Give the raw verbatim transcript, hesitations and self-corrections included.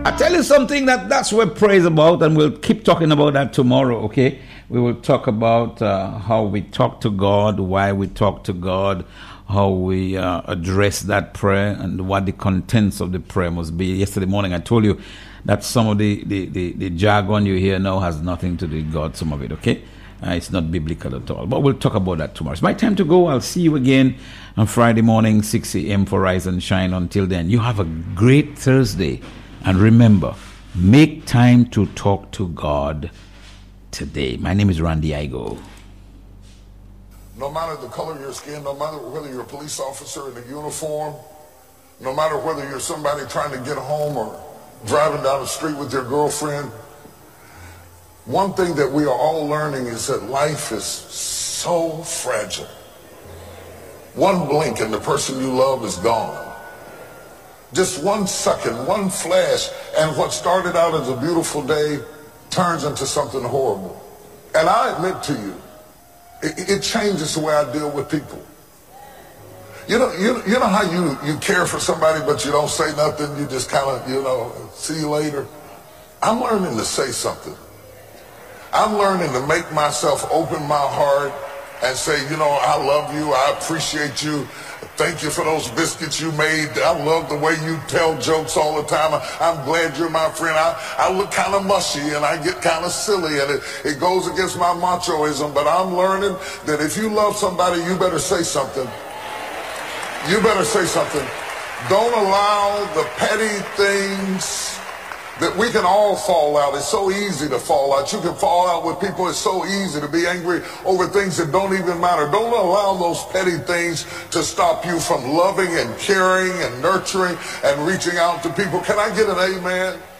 I tell you something, that that's what prayer is about, and we'll keep talking about that tomorrow, okay? We will talk about uh, how we talk to God, why we talk to God, how we uh, address that prayer, and what the contents of the prayer must be. Yesterday morning I told you that some of the, the, the, the jargon you hear now has nothing to do with God, some of it, okay? Uh, it's not biblical at all. But we'll talk about that tomorrow. It's my time to go. I'll see you again on Friday morning, six a.m. for Rise and Shine. Until then, you have a great Thursday. And remember, make time to talk to God today. My name is Randy Igo. No matter the color of your skin, no matter whether you're a police officer in a uniform, no matter whether you're somebody trying to get home or driving down the street with your girlfriend, one thing that we are all learning is that life is so fragile. One blink and the person you love is gone. Just one second, one flash, and what started out as a beautiful day turns into something horrible. And I admit to you, it, it changes the way I deal with people. You know, you, you know how you, you care for somebody, but you don't say nothing, you just kind of, you know, see you later? I'm learning to say something. I'm learning to make myself open my heart and say, you know, I love you, I appreciate you, thank you for those biscuits you made, I love the way you tell jokes all the time, I'm glad you're my friend. I, I look kind of mushy and I get kind of silly and it, it goes against my machoism, but I'm learning that if you love somebody, you better say something. You better say something. Don't allow the petty things that we can all fall out. It's so easy to fall out. You can fall out with people. It's so easy to be angry over things that don't even matter. Don't allow those petty things to stop you from loving and caring and nurturing and reaching out to people. Can I get an amen?